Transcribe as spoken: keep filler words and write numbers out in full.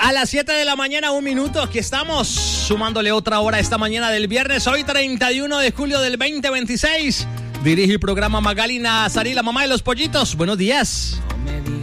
A las siete de la mañana, un minuto, aquí estamos, sumándole otra hora esta mañana del viernes, hoy treinta y uno de julio del veinte veintiséis. Dirige el programa Magali Nazarí, la mamá de los pollitos. Buenos días.